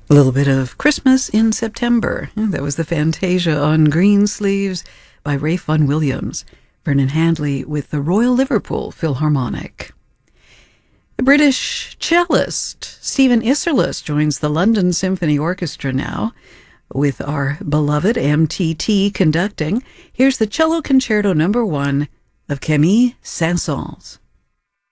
A little bit of Christmas in September. That was the Fantasia on Green Sleeves by Ralph Vaughan Williams. Vernon Handley with the Royal Liverpool Philharmonic. The British cellist Stephen Isserlis joins the London Symphony Orchestra now, with our beloved MTT conducting. Here's the Cello Concerto No. 1 of Camille Saint-Saëns.